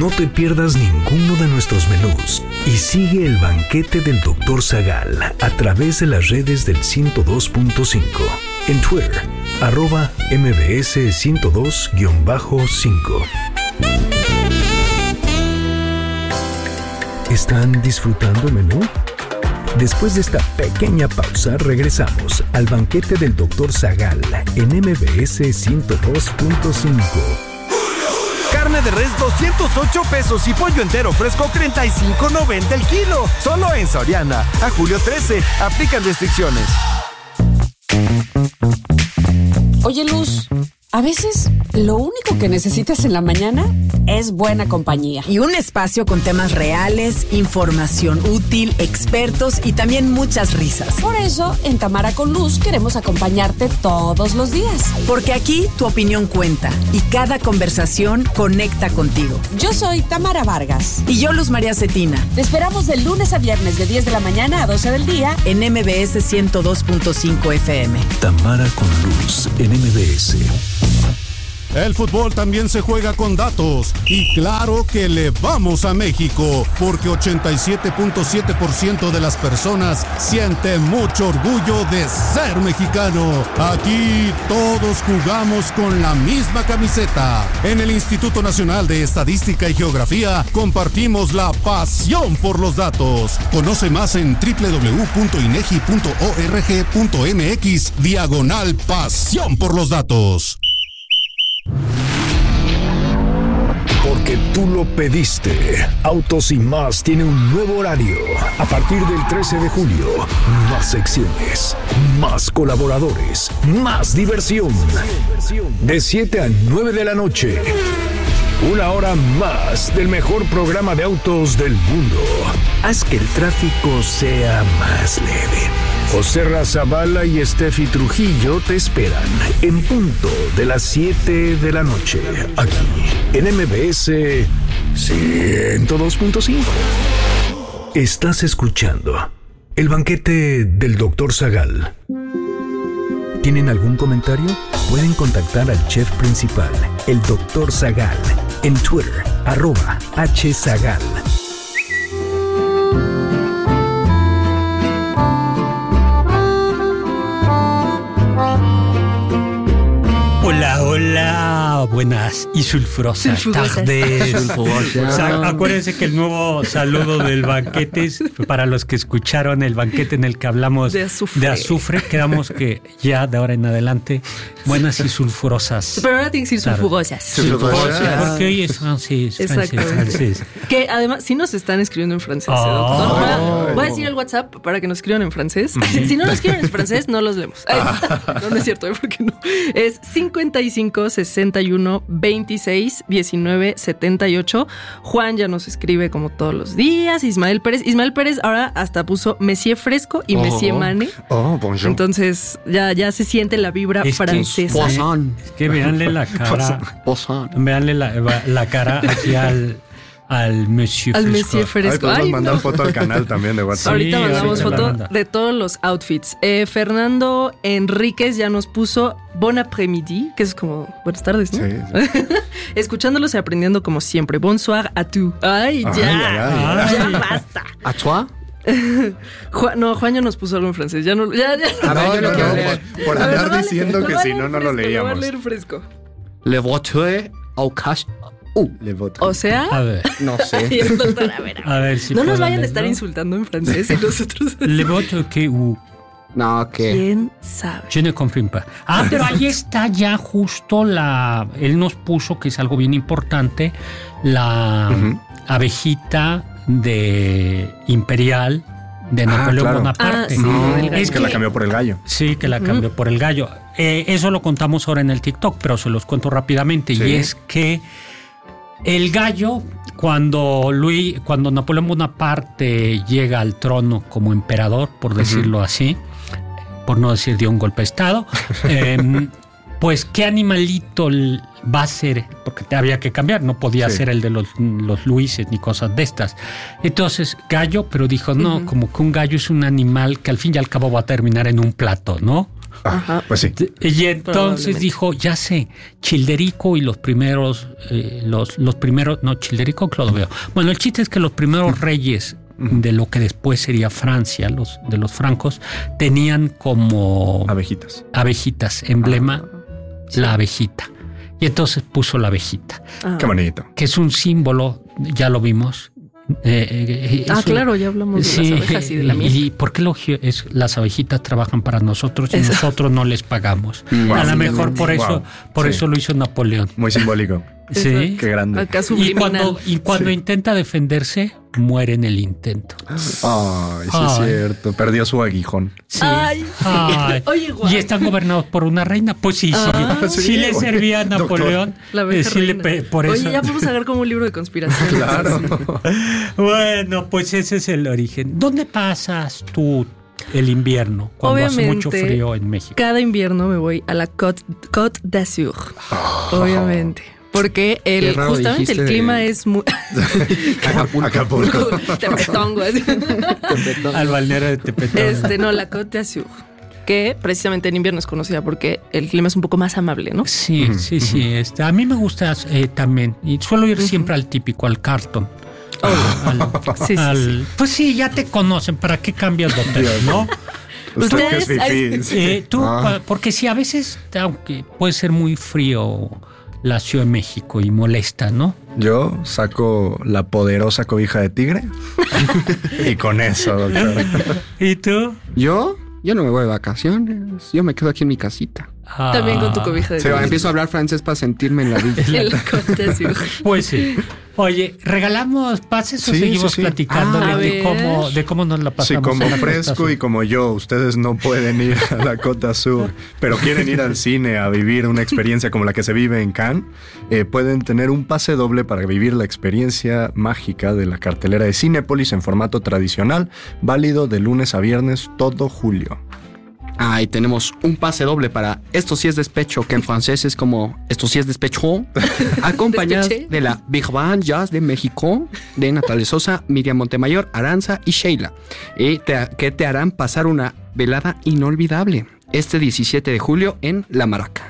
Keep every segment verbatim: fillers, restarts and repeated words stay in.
No te pierdas ninguno de nuestros menús y sigue el banquete del doctor Zagal a través de las redes del ciento dos punto cinco. En Twitter, arroba M B S ciento dos guión cinco. ¿Están disfrutando el menú? Después de esta pequeña pausa, regresamos al banquete del doctor Zagal en M B S ciento dos punto cinco. Carne de res doscientos ocho pesos y pollo entero fresco treinta y cinco noventa el kilo. Solo en Soriana. A julio trece. Aplican restricciones. Oye, Luz, a veces lo único que necesitas en la mañana es buena compañía. Y un espacio con temas reales, información útil, expertos y también muchas risas. Por eso, en Tamara con Luz queremos acompañarte todos los días. Porque aquí tu opinión cuenta y cada conversación conecta contigo. Yo soy Tamara Vargas. Y yo, Luz María Cetina. Te esperamos de lunes a viernes de diez de la mañana a doce del día en M B S ciento dos punto cinco F M. Tamara con Luz en M B S. El fútbol también se juega con datos y claro que le vamos a México porque ochenta y siete punto siete por ciento de las personas siente mucho orgullo de ser mexicano. Aquí todos jugamos con la misma camiseta. En el Instituto Nacional de Estadística y Geografía compartimos la pasión por los datos. Conoce más en doble u doble u doble u punto inegi punto org punto m x diagonal pasión por los datos. Porque tú lo pediste. Autos y Más tiene un nuevo horario. A partir del trece de julio, más secciones, más colaboradores, más diversión. De siete a nueve de la noche. Una hora más del mejor programa de autos del mundo. Haz que el tráfico sea más leve. José Razabala y Steffi Trujillo te esperan en punto de las siete de la noche, aquí en M B S ciento dos punto cinco. Estás escuchando el banquete del doctor Zagal. ¿Tienen algún comentario? Pueden contactar al chef principal, el doctor Zagal, en Twitter, arroba hzagal. Hola, hola, buenas y sulfurosas, sulfurosas. tardes. Sulfurosas. O sea, acuérdense que el nuevo saludo del banquete es para los que escucharon el banquete en el que hablamos de azufre. de azufre. Quedamos que ya de ahora en adelante, buenas y sulfurosas. Pero ahora tiene que decir sulfurosas. Sulfurosas. Porque hoy es francés, francés, francés. Que además, sí nos están escribiendo en francés. Oh. ¿eh, voy, a, voy a decir el WhatsApp para que nos escriban en francés. Si no nos escriben en francés, no los leemos. Ay, no, no es cierto, porque no. Es cincuenta y cinco, sesenta y uno, veintiséis, diecinueve, setenta y ocho. Juan ya nos escribe como todos los días. Ismael Pérez. Ismael Pérez ahora hasta puso Messier Fresco y oh, Messier Mane. Oh, bonjour. Entonces ya, ya se siente la vibra es francesa. Que, es que véanle la cara. Véanle la, la cara aquí al... Al Monsieur Al Fresco. Monsieur Fresco. Ay, podemos Ay, mandar no. foto al canal también de WhatsApp. Sí, ahorita mandamos ahorita foto manda. de todos los outfits. Eh, Fernando Enríquez ya nos puso Bon après-midi, que es como buenas tardes, ¿no? Sí, sí. Escuchándolos y aprendiendo como siempre. Bonsoir à tú. Ay, ya. Ay, ay, ay. Ya basta. ¿A toi? Juan, no, Juan ya nos puso algo en francés. Ya no, ya, ya. A ver, yo no, no, no, por, por andar ver, diciendo vale, que si no, no lo leíamos. Lo va a leer fresco. Le voté au cash. Uh, le voté. O sea, a ver. No sé. Doctor, a ver, a ver. A ver si no nos vayan leerlo. a estar insultando en francés y nosotros. Le voté que uh. No, que. ¿Quién sabe? Je ne confirme pas. Ah, pero ahí está ya justo la. Él nos puso, que es algo bien importante, la uh-huh. abejita de Imperial de Napoleón ah, claro. Bonaparte. Ah, sí, no, es que, que la cambió por el gallo. Sí, que la cambió uh-huh. por el gallo. Eh, eso lo contamos ahora en el TikTok, pero se los cuento rápidamente. Sí. Y es que el gallo, cuando Luis, cuando Napoleón Bonaparte llega al trono como emperador, por decirlo uh-huh. así, por no decir de un golpe de estado, eh, pues qué animalito va a ser, porque había que cambiar, no podía sí. ser el de los, los Luises ni cosas de estas. Entonces, gallo, pero dijo, no, uh-huh. como que un gallo es un animal que al fin y al cabo va a terminar en un plato, ¿no? Ajá. Pues sí. Y entonces dijo, ya sé, Childerico y los primeros, eh, los, los primeros, no, Childerico, Clodoveo. Bueno, el chiste es que los primeros reyes de lo que después sería Francia, los de los francos, tenían como abejitas. Abejitas, emblema, ah, sí. La abejita. Y entonces puso la abejita. Ah. Qué bonito. Que es un símbolo, ya lo vimos. Eh, eh, ah, eso, claro, ya hablamos de sí, las abejas y de la miel. ¿Y por qué lo, es, las abejitas trabajan para nosotros y Exacto. nosotros no les pagamos? Wow. A lo mejor por eso, wow. por sí. eso lo hizo Napoleón. Muy simbólico. Sí. Exacto. Qué grande. Acá y cuando, y cuando sí. intenta defenderse, muere en el intento. Ay, sí Ay. es cierto. Perdió su aguijón. Sí. Ay, Ay. Oye, guay. ¿Y están gobernados por una reina? Pues sí, ah, sí. Sí, sí le servía a Napoleón. La eh, sí le pe- por Oye, eso. ya podemos sacar como un libro de conspiración. Claro. Bueno, pues ese es el origen. ¿Dónde pasas tú el invierno cuando Obviamente, hace mucho frío en México? Cada invierno me voy a la Côte, Côte d'Azur. Oh. Obviamente. Porque el, justamente el clima de... es muy... Acapulco. Acapulco. Tepetón, güey. Al balneario de Tepetón. Este, no, la Côte d'Azur. Que precisamente en invierno es conocida porque el clima es un poco más amable, ¿no? Sí, uh-huh. sí, sí. Este, a mí me gusta eh, también. Y suelo ir uh-huh. siempre al típico, al Carlton. Oh. Al, sí, sí, al, sí. Pues sí, ya te conocen. ¿Para qué cambias de hotel, no? Ustedes... Eh, tú, ah. Porque sí, a veces, aunque puede ser muy frío... la Ciudad de México y molesta, ¿no? Yo saco la poderosa cobija de tigre y con eso, doctor. ¿Y tú? ¿Yo? Yo no me voy de vacaciones. Yo me quedo aquí en mi casita. Ah. También con tu cobija de tigre. Sí, empiezo a hablar francés para sentirme en la villa. El contexto. Pues sí. Oye, ¿regalamos pases sí, o seguimos sí, sí. platicando ah, de, cómo, de cómo nos la pasamos? Sí, como Fresco y como yo, ustedes no pueden ir a la Côte d'Azur, pero quieren ir al cine a vivir una experiencia como la que se vive en Cannes, eh, pueden tener un pase doble para vivir la experiencia mágica de la cartelera de Cinépolis en formato tradicional, válido de lunes a viernes todo julio. Ah, y tenemos un pase doble para Esto sí es despecho, que en francés es como Esto sí es despecho, acompañadas de la Big Band Jazz de México, de Natalia Sosa, Miriam Montemayor, Aranza y Sheila, y te, que te harán pasar una velada inolvidable este diecisiete de julio en La Maraca.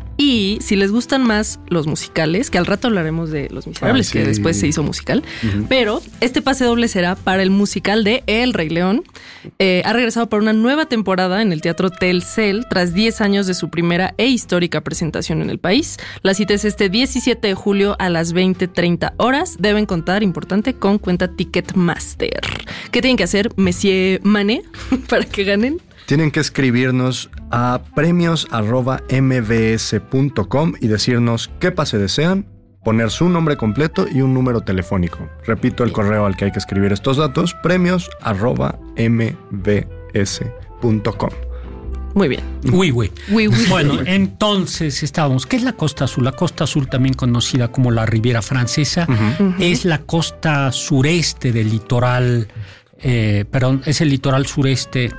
Y si les gustan más los musicales, que al rato hablaremos de Los Miserables, ah, sí. que después se hizo musical, uh-huh. pero este pase doble será para el musical de El Rey León. Eh, ha regresado para una nueva temporada en el Teatro Telcel tras diez años de su primera e histórica presentación en el país. La cita es este diecisiete de julio a las veinte treinta horas. Deben contar, importante, con cuenta Ticketmaster. ¿Qué tienen que hacer, Monsieur Mané, para que ganen? Tienen que escribirnos a premios arroba m b s punto com y decirnos qué pase desean, poner su nombre completo y un número telefónico. Repito el correo al que hay que escribir estos datos, premios arroba m b s punto com. Muy bien. Uy, uy. Uy, uy. Bueno, entonces estábamos. ¿Qué es la Costa Azul? La Costa Azul, también conocida como la Riviera Francesa, uh-huh. Uh-huh. es la costa sureste del litoral, eh, perdón, es el litoral sureste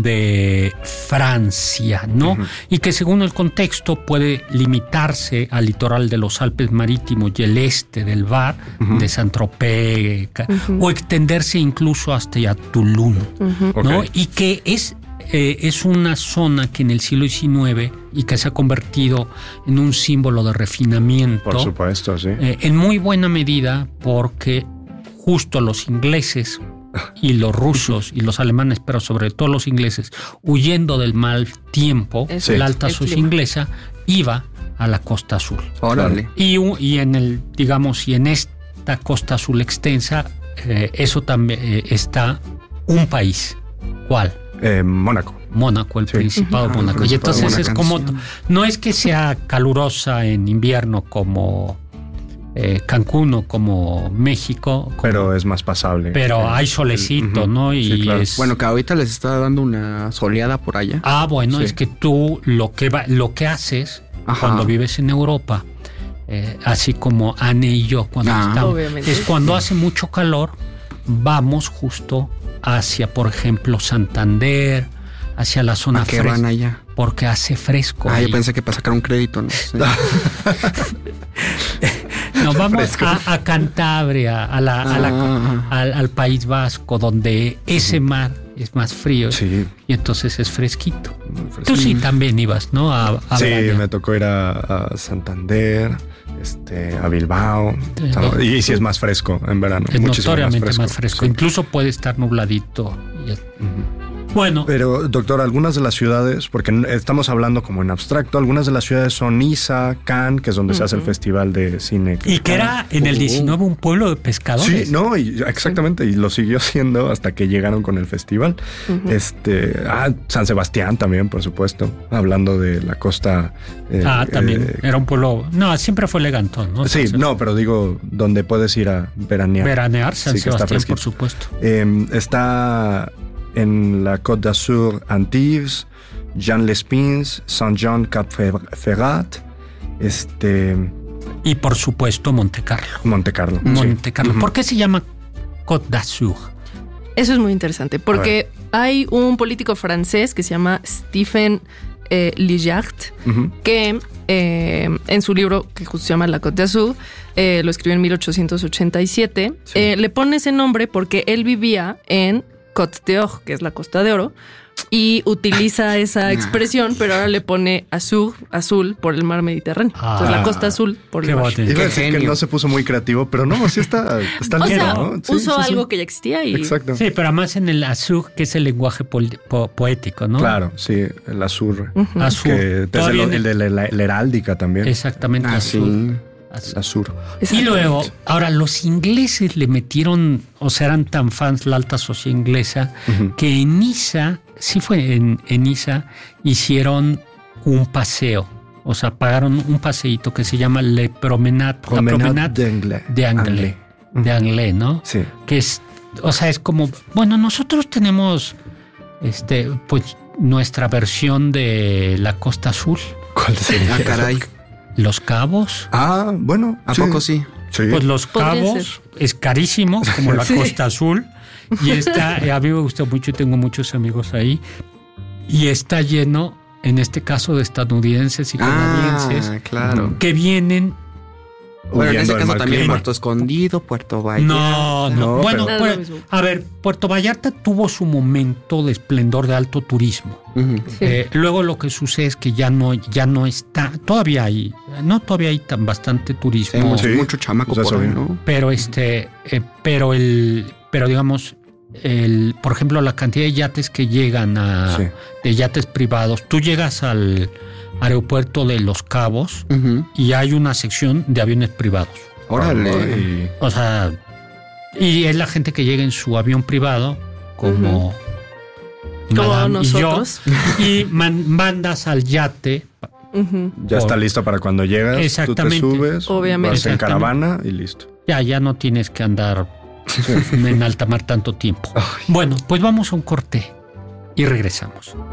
de Francia, ¿no? Uh-huh. Y que según el contexto puede limitarse al litoral de los Alpes Marítimos y el este del Var, uh-huh. de Saint-Tropez, uh-huh. o extenderse incluso hasta ya Tulum, uh-huh. ¿no? Okay. Y que es, eh, es una zona que en el siglo diecinueve y que se ha convertido en un símbolo de refinamiento. Por supuesto, sí. Eh, en muy buena medida porque justo los ingleses y los rusos y los alemanes, pero sobre todo los ingleses, huyendo del mal tiempo, sí. la alta sociedad inglesa iba a la Costa Azul. Órale. Y, y en el, digamos, y en esta Costa Azul extensa, eh, eso también eh, está un país. ¿Cuál? Eh, Mónaco. Mónaco, el sí. Principado de Mónaco. Y entonces es como, no es que sea calurosa en invierno como Eh, Cancún o como México, como, pero es más pasable. Pero sí. hay solecito, uh-huh. ¿no? Y sí, claro. es, bueno, que ahorita les está dando una soleada por allá. Ah, bueno, sí. es que tú lo que va, lo que haces Ajá. cuando vives en Europa, eh, así como Anne y yo cuando ah, estamos, obviamente. es cuando hace mucho calor, vamos justo hacia, por ejemplo, Santander, hacia la zona fresca. ¿A qué van allá? Porque hace fresco. Ah, ahí. Yo pensé que para sacar un crédito, ¿no? Sí. Nos vamos a, a Cantabria, a la, a la, al, al País Vasco, donde ese mar es más frío. Sí. Y entonces es fresquito. Tú sí también ibas, ¿no? A, a sí, veranear. me tocó ir a, a Santander, este, a Bilbao. Eh, y, y sí es más fresco en verano. Es muchísimo notoriamente más fresco. más fresco. Sí. Incluso puede estar nubladito. Y es- Bueno, Pero, doctor, algunas de las ciudades, porque n- estamos hablando como en abstracto, algunas de las ciudades son Niza, Cannes, que es donde se hace el festival de cine. y que era en el diecinueve un pueblo de pescadores. Sí, no, y, exactamente, y lo siguió siendo hasta que llegaron con el festival. Este, ah, San Sebastián también, por supuesto, hablando de la costa. eh, Ah, también. eh, Era un pueblo. No, siempre fue elegantón, ¿no? sí, Entonces, no, pero digo, donde puedes ir a veranear. Veranear, San Sí, que está Sebastián, fresquito. por supuesto. Eh, está en la Côte d'Azur, Antibes, Jean Lespins, Saint-Jean Cap Ferrat, este, Y por supuesto, Monte Carlo. Monte Carlo. Monte Carlo. Ujú. ¿Por qué se llama Côte d'Azur? Eso es muy interesante porque hay un político francés que se llama Stephen eh, Lijart, Ujú. que eh, en su libro, que justo se llama La Côte d'Azur, eh, lo escribió en mil ochocientos ochenta y siete, Sí. eh, le pone ese nombre porque él vivía en Côte d'Or, que es la Costa de Oro, y utiliza esa expresión, pero ahora le pone azul, azul por el mar Mediterráneo. Ah, Entonces la Costa Azul por qué el mar. bonito. Iba a Qué decir que genio. no se puso muy creativo, pero no, sí está, está O lindo, sea, ¿no? Sí, usó sí, sí. algo que ya existía y... Exacto. Sí, pero además en el azur, que es el lenguaje pol- po- poético, ¿no? Claro, sí, el azur. Azur. Que es Todavía el, en el de la, la- la heráldica también. Exactamente. Ah, azur. sí. Azur. El azur. Y luego, ahora los ingleses le metieron, o sea, eran tan fans la alta sociedad inglesa, Ujú. que en Niza, sí fue en, en Niza, hicieron un paseo. O sea, pagaron un paseíto que se llama Le Promenade, la Promenade Promenade d'Anglais. de Anglais. De Anglais, ¿no? Sí. Que es, o sea, es como, bueno, nosotros tenemos, este, pues, nuestra versión de la Costa Azul, ¿Cuál sería? Ah, caray. Los Cabos. Ah, bueno. ¿A poco sí? Sí. Pues Los Podría Cabos es carísimo, como la Sí. Costa Azul. Y está, a mí me gusta mucho y tengo muchos amigos ahí. Y está lleno, en este caso, de estadounidenses y canadienses Ah, claro. que vienen. Bueno, en Huyendo ese del caso mal también clima. Puerto Escondido, Puerto Vallarta. No, no. No, bueno, pero- pues, Nada lo mismo. a ver, Puerto Vallarta tuvo su momento de esplendor de alto turismo. Ujú. Eh, luego lo que sucede es que ya no, ya no está, todavía hay, no todavía hay tan bastante Sí, turismo, mucho, Sí, mucho chamaco pues por eso ahí, vi. ¿no? pero este, eh, pero el, pero digamos, el, por ejemplo, la cantidad de yates que llegan a, Sí. de yates privados, tú llegas al aeropuerto de Los Cabos Ujú. y hay una sección de aviones privados. Órale. Y- O sea, y es la gente que llega en su avión privado, como, Como Madame y yo, nosotros. y man- mandas al yate. Ujú. Ya está Por- listo para cuando llegas. Exactamente. Tú te subes, Obviamente. vas en Exactamente. caravana y listo. Ya, ya no tienes que andar en alta mar tanto tiempo. Bueno, pues vamos a un corte y regresamos.